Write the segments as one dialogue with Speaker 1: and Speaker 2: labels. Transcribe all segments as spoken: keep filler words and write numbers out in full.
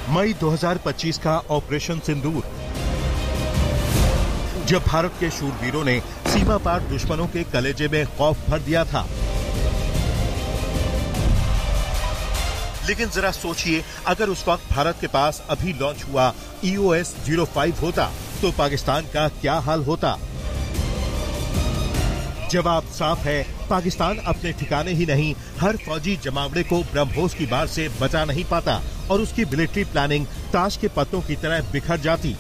Speaker 1: मई दो हज़ार पच्चीस का ऑपरेशन सिंदूर, जब भारत के शूरवीरों ने सीमा पार दुश्मनों के कलेजे में खौफ भर दिया था। लेकिन जरा सोचिए, अगर उस वक्त भारत के पास अभी लॉन्च हुआ ई ओ एस ज़ीरो फाइव होता तो पाकिस्तान का क्या हाल होता? जवाब साफ है, पाकिस्तान अपने ठिकाने ही नहीं, हर फौजी जमावड़े को ब्रह्मोस की बाढ़ से बचा नहीं पाता और उसकी मिलिट्री प्लानिंग ताश के पत्तों की तरह बिखर जाती।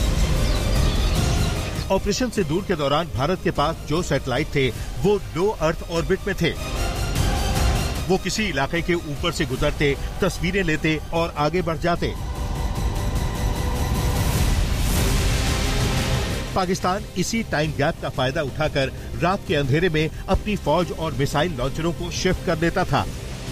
Speaker 1: ऑपरेशन सिंदूर के दौरान भारत के पास जो सैटेलाइट थे वो लो अर्थ ऑर्बिट में थे। वो किसी इलाके के ऊपर से गुजरते, तस्वीरें लेते और आगे बढ़ जाते। पाकिस्तान इसी टाइम गैप का फायदा उठाकर रात के अंधेरे में अपनी फौज और मिसाइल लॉन्चरों को शिफ्ट कर देता था।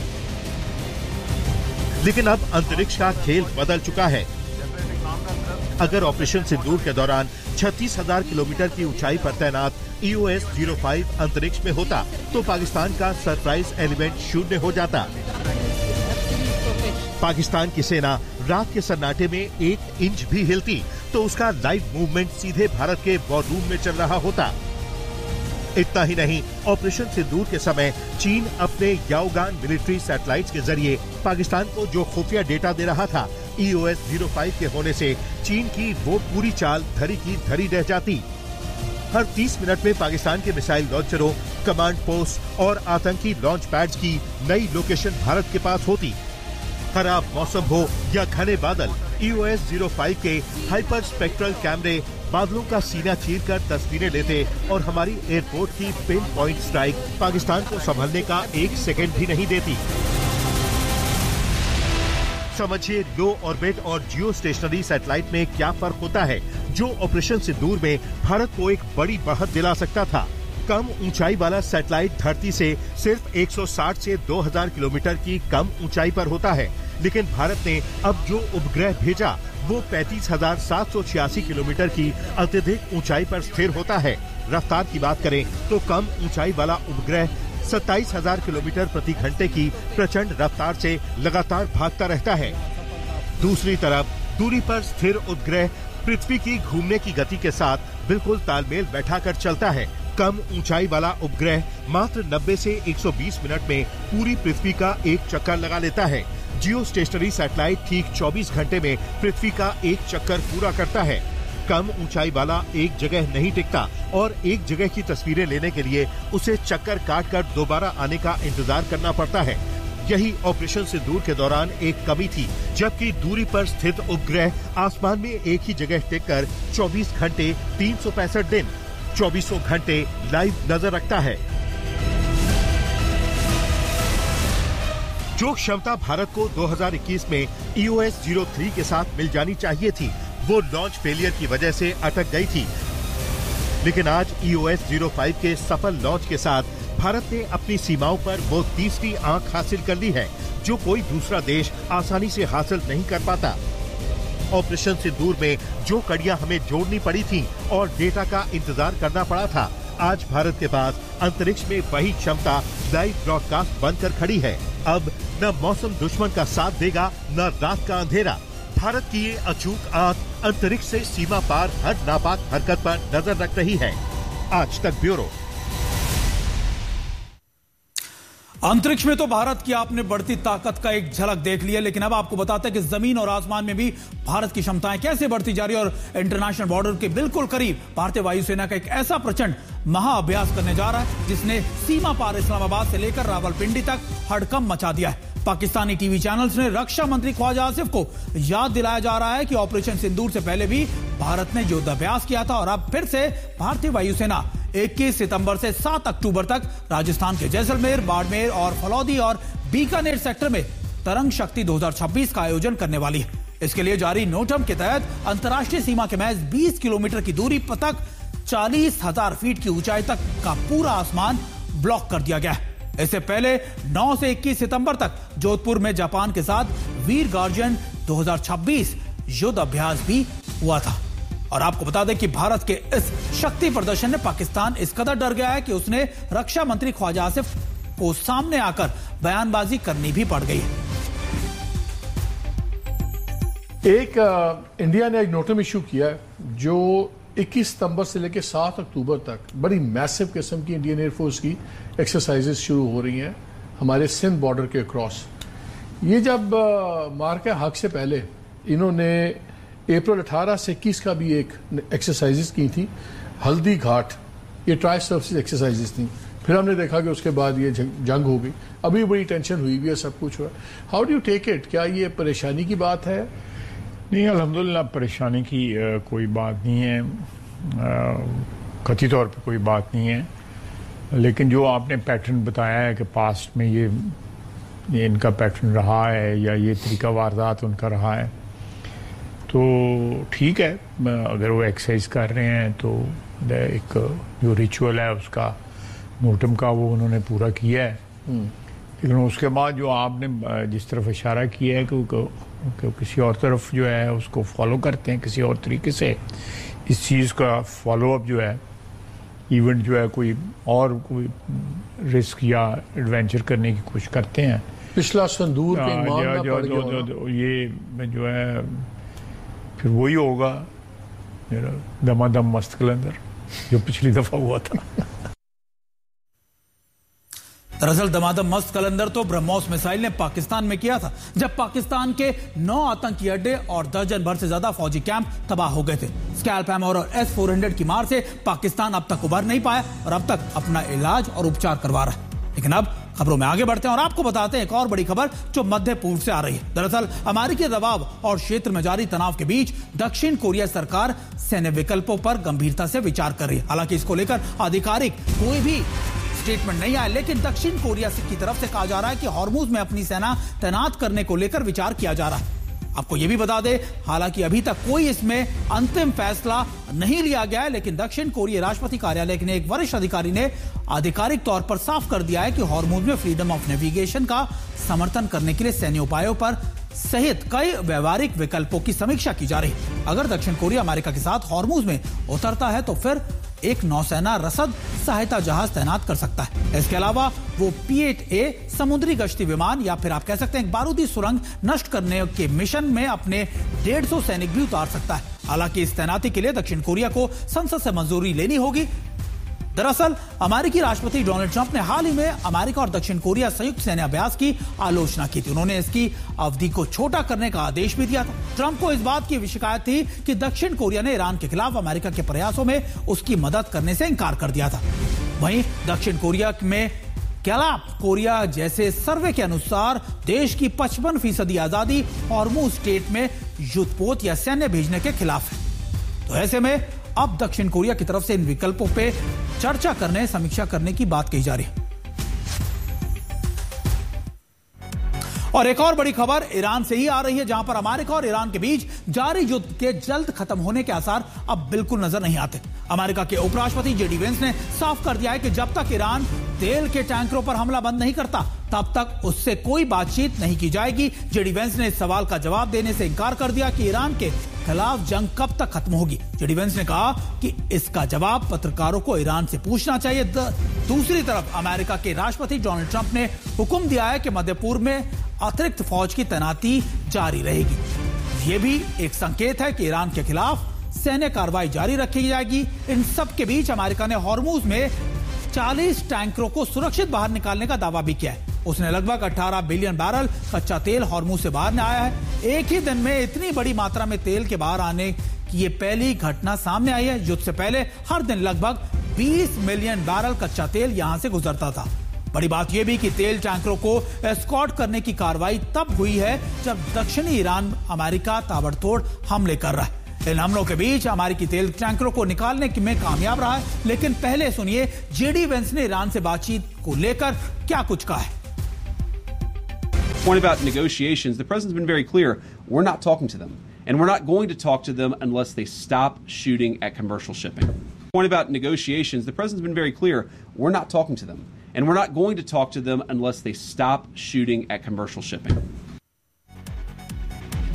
Speaker 1: लेकिन अब अंतरिक्ष का खेल बदल चुका है। अगर ऑपरेशन सिंदूर के दौरान छत्तीस हज़ार किलोमीटर की ऊंचाई पर तैनात ई ओ एस ज़ीरो फाइव अंतरिक्ष में होता तो पाकिस्तान का सरप्राइज एलिमेंट शून्य हो जाता। पाकिस्तान की सेना रात के सन्नाटे में एक इंच भी हिलती तो उसका लाइव मूवमेंट सीधे भारत के वॉर रूम में चल रहा होता। इतना ही नहीं, ऑपरेशन सिंदूर के समय चीन अपने याओगान मिलिट्री सैटेलाइट्स के जरिए पाकिस्तान को जो खुफिया डेटा दे रहा था, ई ओ एस ज़ीरो फाइव के होने से चीन की वो पूरी चाल धरी की धरी रह जाती। हर तीस मिनट में पाकिस्तान के मिसाइल लॉन्चरों, कमांड पोस्ट और आतंकी लॉन्च पैड्स की नई लोकेशन भारत के पास होती। खराब मौसम हो या घने बादल, ई ओ एस ज़ीरो फाइव के हाइपर स्पेक्ट्रल कैमरे बादलों का सीना चीरकर तस्वीरें लेते और हमारी एयरपोर्ट की पिन पॉइंट स्ट्राइक पाकिस्तान को संभलने का एक सेकंड भी नहीं देती। समझिए, लो ऑर्बिट और जियो स्टेशनरी सैटेलाइट में क्या फर्क होता है, जो ऑपरेशन सिंदूर में भारत को एक बड़ी बढ़त दिला सकता था। कम ऊंचाई वाला सैटेलाइट धरती से सिर्फ एक सौ साठ से दो हज़ार किलोमीटर की कम ऊंचाई पर होता है, लेकिन भारत ने अब जो उपग्रह भेजा वो पैंतीस हज़ार सात सौ छियासी किलोमीटर की अत्यधिक ऊंचाई पर स्थिर होता है। रफ्तार की बात करें तो कम ऊंचाई वाला उपग्रह सत्ताईस हज़ार किलोमीटर प्रति घंटे की प्रचंड रफ्तार से लगातार भागता रहता है। दूसरी तरफ दूरी पर स्थिर उपग्रह पृथ्वी की घूमने की गति के साथ बिल्कुल तालमेल बैठाकर चलता है। कम ऊंचाई वाला उपग्रह मात्र नब्बे से एक सौ बीस मिनट में पूरी पृथ्वी का एक चक्कर लगा लेता है। जियो स्टेशनरी सैटेलाइट ठीक चौबीस घंटे में पृथ्वी का एक चक्कर पूरा करता है। कम ऊंचाई वाला एक जगह नहीं टिकता और एक जगह की तस्वीरें लेने के लिए उसे चक्कर काट कर दोबारा आने का इंतजार करना पड़ता है। यही ऑपरेशन सिंदूर के दौरान एक कमी थी, जबकि दूरी पर स्थित उपग्रह आसमान में एक ही जगह टिककर चौबीस घंटे तीन सौ पैंसठ दिन चौबीसों घंटे लाइव नजर रखता है। जो क्षमता भारत को दो हज़ार इक्कीस में ई ओ एस ज़ीरो थ्री के साथ मिल जानी चाहिए थी, वो लॉन्च फेलियर की वजह से अटक गई थी। लेकिन आज ई ओ एस ज़ीरो फाइव के सफल लॉन्च के साथ भारत ने अपनी सीमाओं पर वो तीसरी आंख हासिल कर ली है जो कोई दूसरा देश आसानी से हासिल नहीं कर पाता। ऑपरेशन सिंदूर में जो कड़ियां हमें जोड़नी पड़ी थी और डेटा का इंतजार करना पड़ा था, आज भारत के पास अंतरिक्ष में वही क्षमता लाइव ब्रॉडकास्ट बनकर खड़ी है। अब न मौसम दुश्मन का साथ देगा, न रात का अंधेरा। भारत की ये अचूक आंख अंतरिक्ष से सीमा पार हर नापाक हरकत पर नजर रख रही है। आज तक ब्यूरो।
Speaker 2: अंतरिक्ष में तो भारत की आपने बढ़ती ताकत का एक झलक देख लिया, लेकिन अब आपको बताते हैं कि जमीन और आसमान में भी भारत की क्षमताएं कैसे बढ़ती जा रही है और इंटरनेशनल बॉर्डर के बिल्कुल करीब भारतीय वायुसेना का एक ऐसा प्रचंड महाअभ्यास करने जा रहा है जिसने सीमा पार इस्लामाबाद से लेकर रावलपिंडी तक हड़कंप मचा दिया है। पाकिस्तानी टीवी चैनल्स ने रक्षा मंत्री ख्वाजा आसिफ को याद दिलाया जा रहा है कि ऑपरेशन सिंदूर से पहले भी भारत ने युद्धाभ्यास किया था और अब फिर से भारतीय वायुसेना इक्कीस सितंबर से सात अक्टूबर तक राजस्थान के जैसलमेर, बाड़मेर और फलौदी और बीकानेर सेक्टर में तरंग शक्ति दो हज़ार छब्बीस का आयोजन करने वाली है। इसके लिए जारी नोटम के तहत अंतर्राष्ट्रीय सीमा के महज बीस किलोमीटर की दूरी तक चालीस हजार फीट की ऊंचाई तक का पूरा आसमान ब्लॉक कर दिया गया है। इससे पहले नौ से इक्कीस सितंबर तक जोधपुर में जापान के साथ वीर गार्जियन दो हज़ार छब्बीस युद्ध अभ्यास भी हुआ था। और आपको बता दें कि भारत के इस शक्ति प्रदर्शन ने पाकिस्तान इस कदर डर गया है कि उसने रक्षा मंत्री ख्वाजा आसिफ को सामने आकर बयानबाजी करनी भी पड़ गई है।
Speaker 3: एक आ, इंडिया ने एक नोटम इशू किया है जो इक्कीस सितंबर से लेकर सात अक्टूबर तक बड़ी मैसिव किस्म की इंडियन एयरफोर्स की एक्सरसाइजेस शुरू हो रही हैं हमारे सिंध बॉर्डर के क्रॉस। ये जब मार्का हक से पहले इन्होंने अप्रैल अठारह से इक्कीस का भी एक एक्सरसाइजेस की थी हल्दी घाट, ये ट्राई सर्विस एक्सरसाइजेस थी। फिर हमने देखा कि उसके बाद ये जंग हो गई, अभी बड़ी टेंशन हुई भी है, सब कुछ हुआ। How do you take it? क्या ये परेशानी की बात है?
Speaker 4: नहीं, अल्हम्दुलिल्लाह परेशानी की आ, कोई बात नहीं है, कथित तौर पे कोई बात नहीं है, लेकिन जो आपने पैटर्न बताया है कि पास्ट में ये, ये इनका पैटर्न रहा है या ये तरीका वारदात उनका रहा है, तो ठीक है। अगर वो एक्सरसाइज कर रहे हैं तो एक जो रिचुअल है उसका, नोटम का, वो उन्होंने पूरा किया है। लेकिन उसके बाद जो आपने जिस तरफ इशारा किया है कि कि किसी और तरफ जो है उसको फॉलो करते हैं किसी और तरीके से, इस चीज़ का फॉलो अप जो है, इवेंट जो है कोई और कोई रिस्क या एडवेंचर करने की कोशिश करते हैं।
Speaker 3: पिछला संदूर पे ईमान ना
Speaker 4: जो,
Speaker 3: पड़
Speaker 4: जो, जो, जो ये जो है फिर वही होगा दमादम मस्त कलंदर जो पिछली दफा हुआ था।
Speaker 2: दरअसल दमादम मस्त कलंदर तो ब्रह्मोस मिसाइल ने पाकिस्तान में किया था, जब पाकिस्तान के नौ आतंकी अड्डे और दर्जन भर से ज्यादा फौजी कैंप तबाह हो गए थे। स्कैल्प हैमर और एस फोर हंड्रेड की मार से पाकिस्तान अब तक उबर नहीं पाया और अब तक अपना इलाज और उपचार करवा रहा है। लेकिन अब खबरों में आगे बढ़ते हैं और आपको बताते हैं एक और बड़ी खबर जो मध्य पूर्व से आ रही है। दरअसल अमेरिकी दबाव और क्षेत्र में जारी तनाव के बीच दक्षिण कोरिया सरकार सैन्य विकल्पों पर गंभीरता से विचार कर रही है। हालांकि इसको लेकर आधिकारिक कोई भी स्टेटमेंट नहीं आया, लेकिन दक्षिण कोरिया की तरफ से कहा जा रहा है कि हॉर्मुज में अपनी सेना तैनात करने को लेकर विचार किया जा रहा है। आपको यह भी बता दें, हालांकि अभी तक कोई इसमें अंतिम फैसला नहीं लिया गया है, लेकिन दक्षिण कोरिया राष्ट्रपति कार्यालय के एक वरिष्ठ अधिकारी ने आधिकारिक तौर पर साफ कर दिया है कि हॉर्मुज में फ्रीडम ऑफ नेविगेशन का समर्थन करने के लिए सैन्य उपायों पर सहित कई व्यवहारिक विकल्पों की समीक्षा की जा रही है। अगर दक्षिण कोरिया अमेरिका के साथ हॉर्मुज में उतरता है तो फिर एक नौसेना रसद सहायता जहाज तैनात कर सकता है। इसके अलावा वो पी एट ए समुद्री गश्ती विमान या फिर आप कह सकते हैं बारूदी सुरंग नष्ट करने के मिशन में अपने डेढ़ सौ सैनिक भी उतार सकता है। हालांकि इस तैनाती के लिए दक्षिण कोरिया को संसद से मंजूरी लेनी होगी। दरअसल अमेरिकी राष्ट्रपति डोनाल्ड ट्रंप ने हाल ही में अमेरिका और दक्षिण कोरिया संयुक्त सैन्य अभ्यास की आलोचना की थी। उन्होंने इसकी अवधि को छोटा करने का आदेश भी दिया था। ट्रंप को इस बात की शिकायत थी कि दक्षिण कोरिया ने ईरान के खिलाफ अमेरिका के प्रयासों में उसकी मदद करने से इंकार कर दिया था। वहीं दक्षिण कोरिया में गैलप कोरिया जैसे सर्वे के अनुसार देश की पचपन फीसदी आजादी हॉर्मुज स्टेट में युद्धपोत या सैन्य भेजने के खिलाफ है। तो ऐसे में अब दक्षिण कोरिया की तरफ से इन विकल्पों पे चर्चा करने, समीक्षा करने की बात कही जा रही है। और एक और बड़ी खबर ईरान से ही आ रही है, जहां पर अमेरिका और ईरान के बीच जारी युद्ध के जल्द खत्म होने के आसार अब बिल्कुल नजर नहीं आते। अमेरिका के उपराष्ट्रपति जेडी वेंस ने साफ कर दिया है कि जब तक ईरान तेल के टैंकरों पर हमला बंद नहीं करता तब तक उससे कोई बातचीत नहीं की जाएगी। जेडी वेंस ने इस सवाल का जवाब देने से इंकार कर दिया कि ईरान के खिलाफ जंग कब तक खत्म होगी। जेडी वेंस ने कहा कि इसका जवाब पत्रकारों को ईरान से पूछना चाहिए। दूसरी तरफ अमेरिका के राष्ट्रपति डोनाल्ड ट्रंप ने हुक्म दिया है कि मध्य पूर्व में अतिरिक्त फौज की तैनाती जारी रहेगी। यह भी एक संकेत है कि ईरान के खिलाफ सैन्य कार्रवाई जारी रखी जाएगी। इन सब के बीच अमेरिका ने हॉर्मुज में चालीस टैंकरों को सुरक्षित बाहर निकालने का दावा भी किया है। उसने लगभग अठारह बिलियन बैरल कच्चा तेल हॉर्मुज से बाहर आया है। एक ही दिन में इतनी बड़ी मात्रा में तेल के बाहर आने की ये पहली घटना सामने आई है। युद्ध से पहले हर दिन लगभग बीस मिलियन बैरल कच्चा तेल यहां से गुजरता था। बड़ी बात यह भी कि तेल टैंकरों को एस्कॉर्ट करने की कार्रवाई तब हुई है जब दक्षिणी ईरान अमेरिका ताबड़तोड़ हमले कर रहा है। इन हमलों के बीच अमेरिकी तेल टैंकरों को निकालने में कामयाब रहा है। लेकिन पहले सुनिए जेडी वेंस ने ईरान से बातचीत को लेकर क्या कुछ कहा है।
Speaker 5: Point about negotiations, the president's been very clear, we're not talking to them. And we're not going to talk to them unless they stop shooting at commercial shipping. Point about negotiations, the president's been very clear, we're not talking to them. And we're not going to talk to them unless they stop shooting at commercial shipping.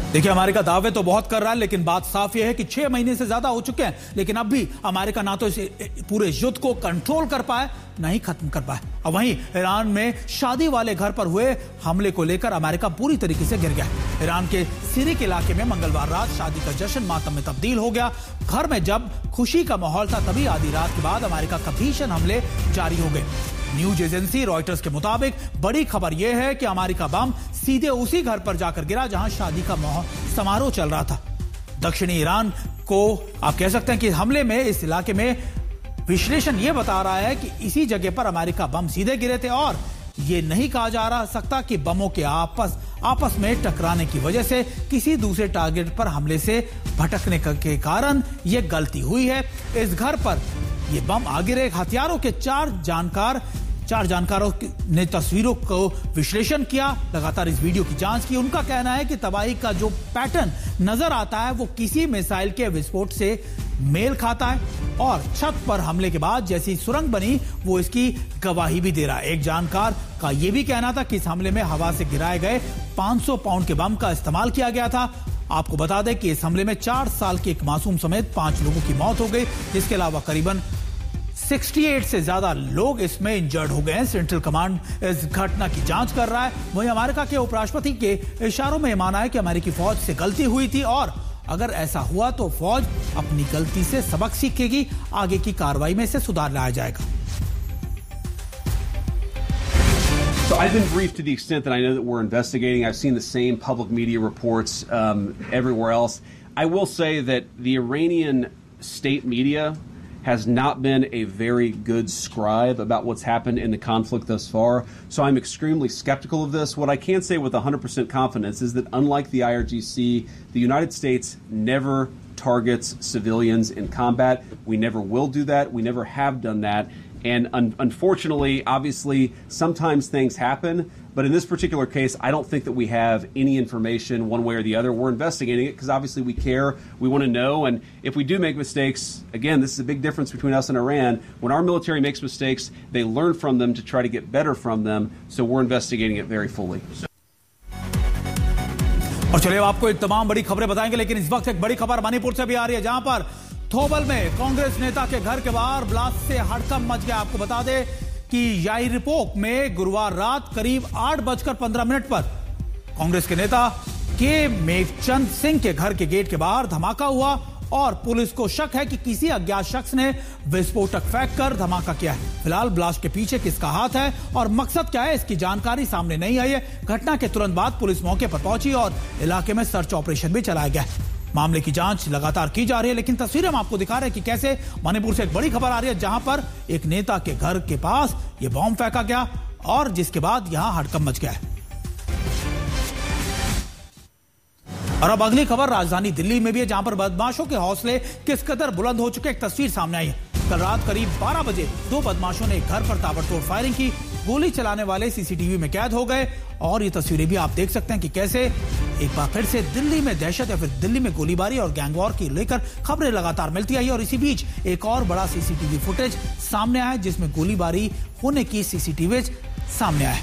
Speaker 2: देखिए, America दावे तो बहुत कर रहा है, लेकिन बात साफ यह है कि छह महीने से ज्यादा हो चुके हैं, लेकिन अब भी अमेरिका ना तो इस पूरे युद्ध को कंट्रोल कर पाए, ना ही खत्म कर पाए। और वहीं ईरान में शादी वाले घर पर हुए हमले को लेकर अमेरिका पूरी तरीके से गिर गया। ईरान के सिरिक इलाके में मंगलवार रात शादी का जश्न मातम में तब्दील हो गया। घर में जब खुशी का माहौल था, तभी आधी रात के बाद अमेरिका का भीषण हमले जारी हो गए। न्यूज एजेंसी रॉयटर्स के मुताबिक बड़ी खबर यह है कि अमेरिका बम सीधे उसी घर पर जाकर गिरा जहां शादी का समारोह चल रहा था। दक्षिणी ईरान को आप कह सकते हैं कि हमले में इस इलाके में विश्लेषण यह बता रहा है कि इसी जगह पर अमेरिका बम सीधे गिरे थे और यह नहीं कहा जा रहा सकता कि बमों के आपस आपस में टकराने की वजह से किसी दूसरे टारगेट पर हमले से भटकने के कारण यह गलती हुई है। इस घर पर ये बम आ गिरे। हथियारों के चार जानकार चार जानकारों ने तस्वीरों को विश्लेषण किया, लगातार इस वीडियो की जांच की। उनका कहना है कि तबाही का जो पैटर्न नजर आता है वो किसी मिसाइल के विस्फोट से मेल खाता है और छत पर हमले के बाद जैसी सुरंग बनी वो इसकी गवाही भी दे रहा है। एक जानकार का यह भी कहना था कि इस हमले में हवा से गिराए गए पांच सौ पाउंड के बम का इस्तेमाल किया गया था। आपको बता दें कि इस हमले में चार साल के एक मासूम समेत पांच लोगों की मौत हो गई, जिसके अलावा करीबन अड़सठ से ज्यादा लोग इसमें इंजर्ड हो गए हैं। सेंट्रल कमांड इस घटना की जांच कर रहा है। वहीं अमेरिका के उपराष्ट्रपति के इशारों में माना है कि अमेरिकी फौज से गलती हुई थी और अगर ऐसा हुआ तो फौज अपनी गलती से सबक सीखेगी, आगे की कार्रवाई में इसे सुधार लाया जाएगा।
Speaker 5: So I've been briefed to the extent that I know that we're investigating. I've seen the same public media reports um, everywhere else. I will say that the Iranian state media has not been a very good scribe about what's happened in the conflict thus far. So I'm extremely skeptical of this. What I can say with one hundred percent confidence is that unlike the I R G C, the United States never targets civilians in combat. We never will do that. We never have done that. And un unfortunately, obviously, sometimes things happen. But in this particular case, I don't think that we have any information one way or the other. We're investigating it because obviously we care. We want to know. And if we do make mistakes, again, this is a big difference between us and Iran. When our military makes mistakes, they learn from them to try to get better from them. So we're investigating it very fully.
Speaker 2: और चलिए आपको एक तमाम बड़ी खबरें बताएंगे, लेकिन इस वक्त एक बड़ी खबर मणिपुर से भी आ रही है, जहां पर थोबल में कांग्रेस नेता के घर के बाहर ब्लास्ट से हड़कंप मच गया। आपको बता दें कि याईरिपोक में गुरुवार रात करीब आठ बजकर पंद्रह मिनट पर कांग्रेस के नेता के मेघचंद सिंह के घर के गेट के बाहर धमाका हुआ और पुलिस को शक है कि किसी अज्ञात शख्स ने विस्फोटक फेंक कर धमाका किया है। फिलहाल ब्लास्ट के पीछे किसका हाथ है और मकसद क्या है, इसकी जानकारी सामने नहीं आई है। घटना के तुरंत बाद पुलिस मौके पर पहुंची और इलाके में सर्च ऑपरेशन भी चलाया गया है। मामले की जांच लगातार की जा रही है, लेकिन तस्वीरें हम आपको दिखा रहे हैं कि कैसे मणिपुर से एक बड़ी खबर आ रही है, जहां पर एक नेता के घर के पास यह बॉम्ब फेंका गया और जिसके बाद यहां हड़कंप मच गया है। और अब अगली खबर राजधानी दिल्ली में भी है, जहां पर बदमाशों के हौसले किस कदर बुलंद हो चुके, एक तस्वीर सामने आई है। कल रात करीब बारह बजे दो बदमाशों ने एक घर पर ताबड़तोड़ फायरिंग की। गोली चलाने वाले सीसीटीवी में कैद हो गए और ये तस्वीरें भी आप देख सकते हैं कि कैसे एक बार फिर से दिल्ली में दहशत या फिर दिल्ली में गोलीबारी और गैंगवॉर की लेकर खबरें लगातार मिलती आई। और इसी बीच एक और बड़ा सीसीटीवी फुटेज सामने आया, जिसमें गोलीबारी होने की सीसीटीवी सामने आया।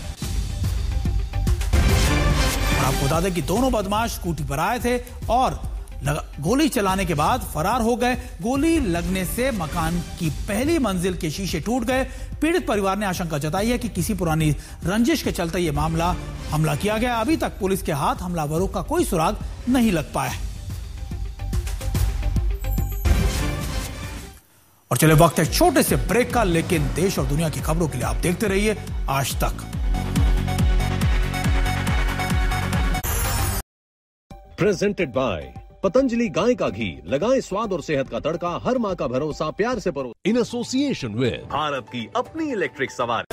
Speaker 2: आपको बता दें कि दोनों बदमाश स्कूटी पर आए थे और गोली चलाने के बाद फरार हो गए। गोली लगने से मकान की पहली मंजिल के शीशे टूट गए। पीड़ित परिवार ने आशंका जताई है कि किसी पुरानी रंजिश के चलते यह मामला हमला किया गया। अभी तक पुलिस के हाथ हमलावरों का कोई सुराग नहीं लग पाया। और चले वक्त है छोटे से ब्रेक का, लेकिन देश और दुनिया की खबरों के लिए आप देखते रहिए आज तक।
Speaker 6: प्रेजेंटेड बाय पतंजलि गाय का घी, लगाएं स्वाद और सेहत का तड़का, हर माँ का भरोसा प्यार से परो।
Speaker 7: इन एसोसिएशन विद
Speaker 8: भारत की अपनी इलेक्ट्रिक सवारी